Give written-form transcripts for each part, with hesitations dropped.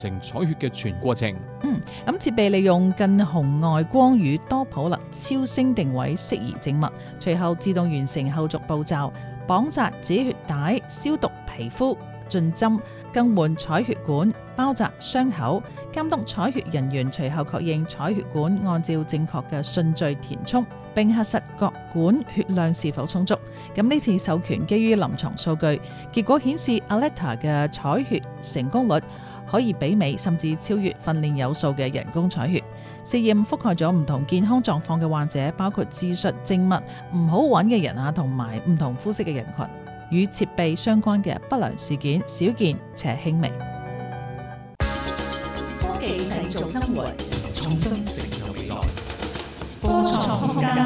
成採血嘅全過程。 咁設備利用近紅外光與多普勒超聲定位適宜靜脈，隨後自動完成後續步驟，綁紮止血帶、消毒皮膚、進針、更換採血管、包紮傷口，監督採血人員隨後確認採血管按照正確嘅順序填充，並核實各管血量是否充足。咁呢次授權基於臨床數據，結果顯示 Aletta 嘅採血成功率可以媲美甚至超越訓練有素嘅人工採血。試驗覆蓋咗唔同健康狀況嘅患者，包括自述靜脈唔好揾嘅人同埋唔同膚色嘅人群。與設備相關嘅不良事件少見且輕微。 科技製造生活，創新成就未來。科創空間。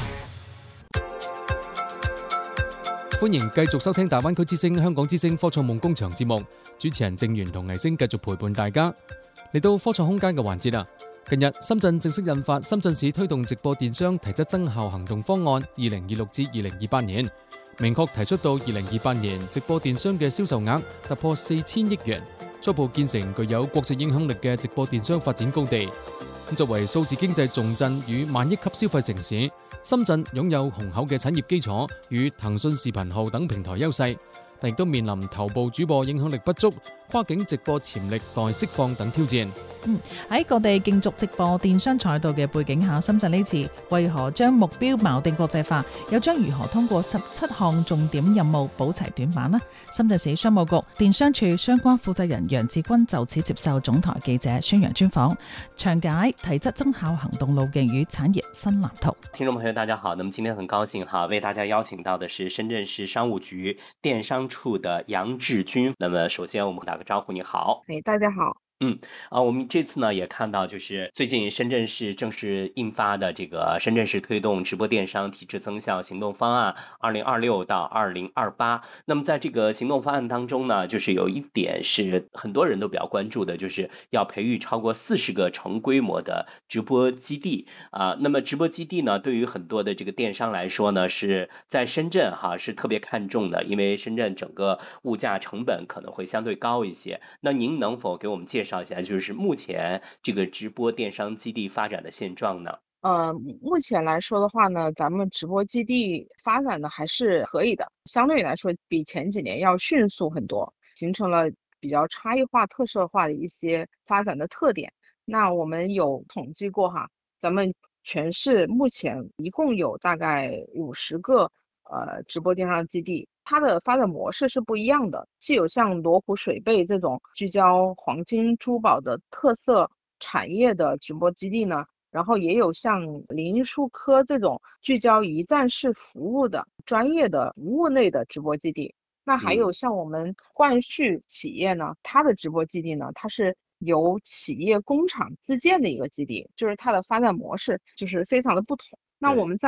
歡迎繼續收聽大灣區之聲、香港之聲科創夢工場節目，主持人鄭源同藝星繼續陪伴大家。嚟到科創空間嘅環節啦。近日，深圳正式印發深圳市推動直播電商提質增效行動方案2026至2028年，明確提出到2028年直播電商嘅銷售額突破4000億元，初步建成具有國際影響力嘅直播電商發展高地。作為數字經濟重鎮與萬億級消費城市，深圳擁有雄厚嘅產業基礎與騰訊視頻號等平台優勢，但亦都面臨頭部主播影響力不足、跨境直播潛力待釋放等挑戰。 喺各地競逐直播電商賽道嘅背景下，深圳呢次為何將目標錨定國際化，又將如何通過17項重點任務補齊短板呢？深圳市商務局電商處相關負責人楊志軍就此接受總台記者宣揚專訪，詳解提質增效行動路徑與產業新藍圖。 聽眾朋友大家好，那麼今天很高興為大家邀請到的是深圳市商務局電商處的楊志軍。那麼首先我們打個招呼，你好。 大家好。 我們這次呢也看到，就是最近深圳市正式印發的這個深圳市推動直播電商提質增效行動方案2026到2028。那麼在這個行動方案當中呢，就是有一點是很多人都比較關注的，就是要培育超過40個成規模的直播基地啊。那麼直播基地呢，對於很多的這個電商來說呢，是在深圳是特別看重的，因為深圳整個物價成本可能會相對高一些。那您能否給我們介紹一下，就是目前這個直播電商基地發展的現狀呢？ 目前來說的話呢，咱們直播基地發展的還是可以的，相對來說比前幾年要迅速很多，形成了比較差異化、特色化的一些發展的特點。那我們有統計過咱們全市目前一共有大概50個直播電商基地。它的發展模式是不一樣的，既有像羅湖水貝這種聚焦黃金珠寶的特色產業的直播基地呢，然後也有像林書科這種聚焦一站式服務的專業的服務類的直播基地。那還有像我們冠旭企業呢，它的直播基地呢，它是由企業工廠自建的一個基地，就是它的發展模式就是非常的不同。那我們在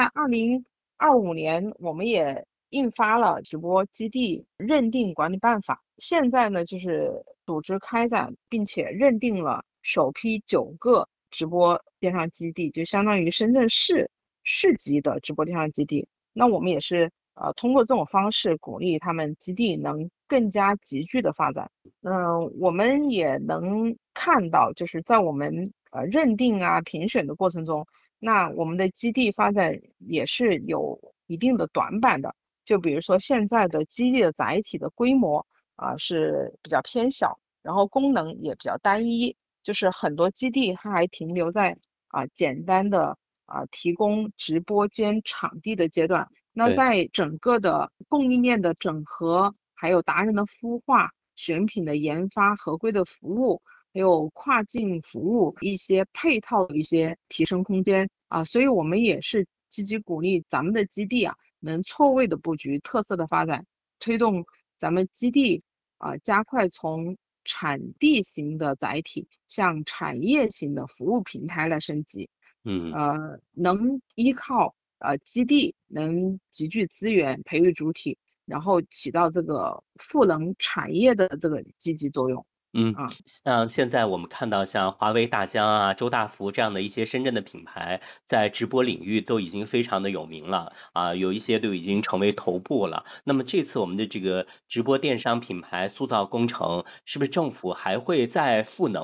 2025年我們也印發了直播基地認定管理辦法，現在呢就是組織開展並且認定了首批9個直播電商基地，就相當於深圳市級的直播電商基地。那我們也是通過這種方式鼓勵他們基地能更加集聚的發展。我們也能看到，就是在我們認定評選的過程中，那我們的基地發展也是有一定的短板的。就比如說現在的基地的載體的規模是比較偏小，然後功能也比較單一，就是很多基地它還停留在簡單的提供直播間場地的階段。那在整個的供應鏈的整合，還有達人的孵化、選品的研發、合規的服務，還有跨境服務一些配套的一些提升空間所以我們也是積極鼓勵咱們的基地能錯位的布局、特色的發展，推動咱們基地加快從產地型的載體向產業型的服務平台來升級。能依靠基地能集聚資源、培育主體，然後起到這個賦能產業的這個積極作用。 現在我們看到像華為大疆周大福這樣的一些深圳的品牌，在直播領域都已經非常的有名了有一些都已經成為頭部了。那麼這次我們的這個直播電商品牌塑造工程，是不是政府還會再賦能